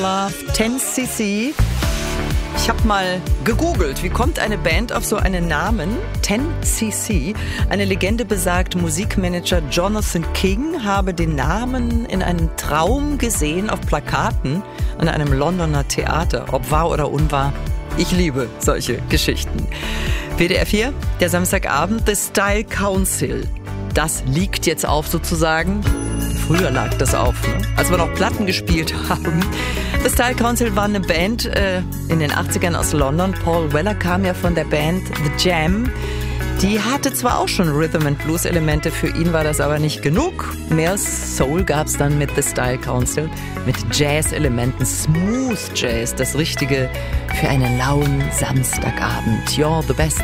Love, 10cc. Ich habe mal gegoogelt, wie kommt eine Band auf so einen Namen? 10cc. Eine Legende besagt, Musikmanager Jonathan King habe den Namen in einem Traum gesehen auf Plakaten an einem Londoner Theater. Ob wahr oder unwahr, ich liebe solche Geschichten. WDR 4, der Samstagabend, The Style Council. Das liegt jetzt auf sozusagen. Früher lag das auf, ne? Als wir noch Platten gespielt haben. The Style Council war eine Band in den 80ern aus London. Paul Weller kam ja von der Band The Jam. Die hatte zwar auch schon Rhythm and Blues Elemente, für ihn war das aber nicht genug. Mehr Soul gab's dann mit The Style Council, mit Jazz-Elementen, Smooth Jazz, das Richtige für einen lauen Samstagabend. You're the best.